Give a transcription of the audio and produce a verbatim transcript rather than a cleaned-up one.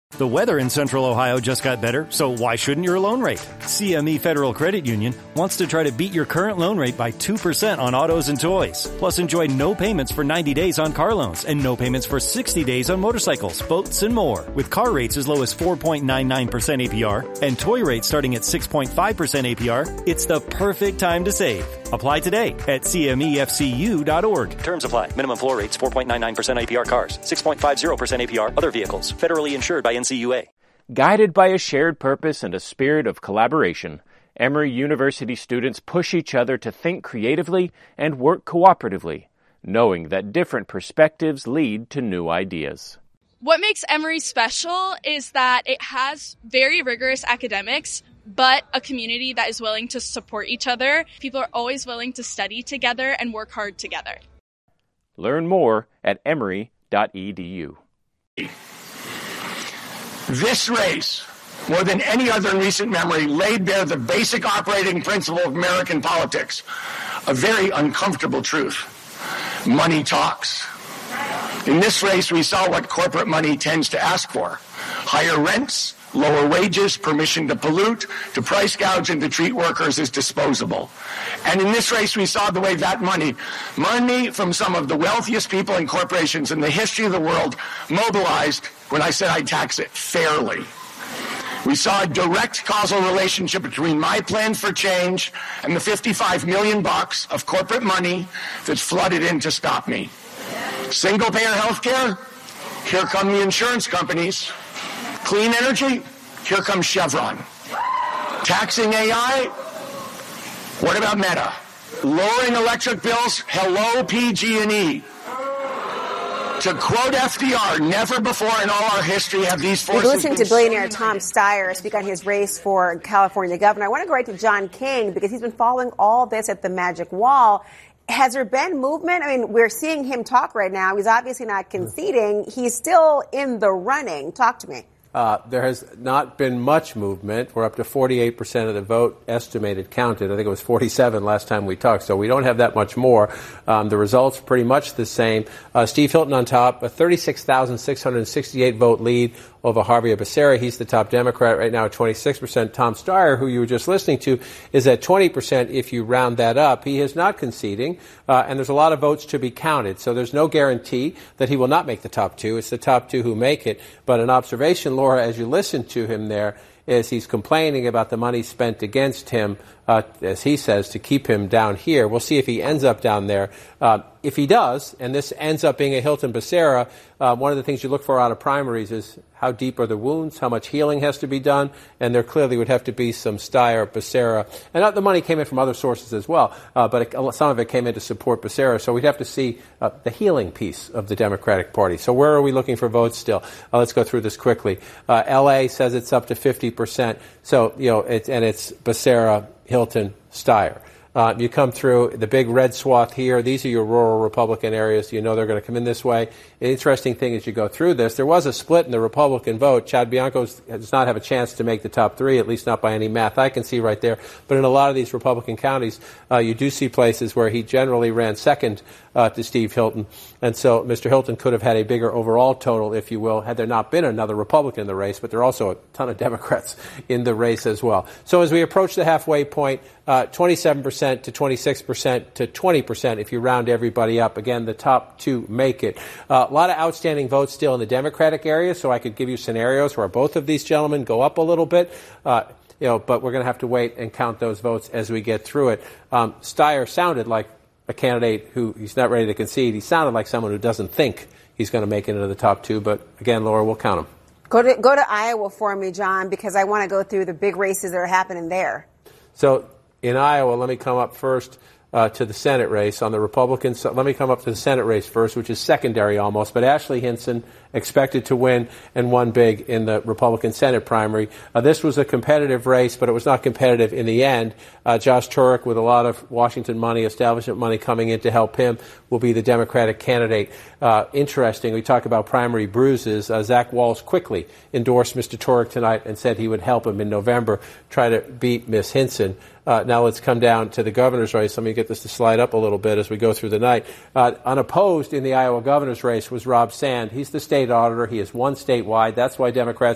The weather in Central Ohio just got better, so why shouldn't your loan rate? C M E Federal Credit Union wants to try to beat your current loan rate by two percent on autos and toys. Plus, enjoy no payments for ninety days on car loans and no payments for sixty days on motorcycles, boats, and more. With car rates as low as four point nine nine percent A P R and toy rates starting at six point five percent A P R, it's the perfect time to save. Apply today at C M E F C U dot org. Terms apply. Minimum floor rates four point nine nine percent A P R cars, six point five zero percent A P R other vehicles. Federally insured by N C U A. Guided by a shared purpose and a spirit of collaboration, Emory University students push each other to think creatively and work cooperatively, knowing that different perspectives lead to new ideas. What makes Emory special is that it has very rigorous academics, but a community that is willing to support each other. People are always willing to study together and work hard together. Learn more at emory dot e d u. This race, more than any other in recent memory, laid bare the basic operating principle of American politics, a very uncomfortable truth. Money talks. In this race, we saw what corporate money tends to ask for: higher rents, lower wages, permission to pollute, to price gouge, and to treat workers as disposable. And in this race, we saw the way that money, money from some of the wealthiest people and corporations in the history of the world, mobilized when I said I'd tax it fairly. We saw a direct causal relationship between my plan for change and the fifty-five million bucks of corporate money that flooded in to stop me. Single-payer health care? Here come the insurance companies. Clean energy? Here comes Chevron. Taxing A I? What about Meta? Lowering electric bills? Hello, P G and E. To quote F D R, never before in all our history have these forces We're listening been to billionaire so Tom Steyer speak on his race for California governor. I want to go right to John King because he's been following all this at the Magic Wall. Has there been movement? I mean, we're seeing him talk right now. He's obviously not conceding. He's still in the running. Talk to me. Uh, there has not been much movement. We're up to forty-eight percent of the vote estimated counted. I think it was forty-seven last time we talked, so we don't have that much more. Um, the results are pretty much the same. Uh, Steve Hilton on top, a thirty-six thousand six hundred sixty-eight vote lead over Javier Becerra. He's the top Democrat right now at twenty-six percent. Tom Steyer, who you were just listening to, is at twenty percent if you round that up. He is not conceding, uh, and there's a lot of votes to be counted, so there's no guarantee that he will not make the top two. It's the top two who make it. But an observation, Laura, as you listen to him there, is he's complaining about the money spent against him, uh, as he says, to keep him down here. We'll see if he ends up down there. Uh, if he does, and this ends up being a Hilton-Becerra, uh, one of the things you look for out of primaries is how deep are the wounds, how much healing has to be done, and there clearly would have to be some Steyer-Becerra. And uh, the money came in from other sources as well, uh, but it, some of it came in to support Becerra, so we'd have to see uh, the healing piece of the Democratic Party. So where are we looking for votes still? Uh, let's go through this quickly. Uh, L A says it's up to fifty percent, so, you know, it, and it's Becerra, Hilton, Steyer. Uh, you come through the big red swath here. These are your rural Republican areas. You know they're going to come in this way. The interesting thing is you go through this. There was a split in the Republican vote. Chad Bianco does not have a chance to make the top three, at least not by any math I can see right there. But in a lot of these Republican counties, uh, you do see places where he generally ran second uh, to Steve Hilton. And so Mister Hilton could have had a bigger overall total, if you will, had there not been another Republican in the race. But there are also a ton of Democrats in the race as well. So as we approach the halfway point, uh, twenty-seven percent to twenty-six percent to twenty percent if you round everybody up. Again, the top two make it. Uh, a lot of outstanding votes still in the Democratic area, so I could give you scenarios where both of these gentlemen go up a little bit. Uh, you know, but we're going to have to wait and count those votes as we get through it. Um, Steyer sounded like a candidate who he's not ready to concede. He sounded like someone who doesn't think he's going to make it into the top two. But again, Laura, we'll count them. Go to go to Iowa for me, John, because I want to go through the big races that are happening there. So in Iowa, let me come up first uh, to the Senate race. On the Republican side, let me come up to the Senate race first, which is secondary almost. But Ashley Hinson expected to win and won big in the Republican Senate primary. Uh, this was a competitive race, but it was not competitive in the end. Uh, Josh Turek, with a lot of Washington money, establishment money coming in to help him, will be the Democratic candidate. Uh, interesting, we talk about primary bruises. Uh, Zach Walz quickly endorsed Mister Turek tonight and said he would help him in November try to beat Miss Hinson. Uh, now let's come down to the governor's race. Let me get this to slide up a little bit as we go through the night. Uh, unopposed in the Iowa governor's race was Rob Sand. He's the state auditor. He has won statewide. That's why Democrats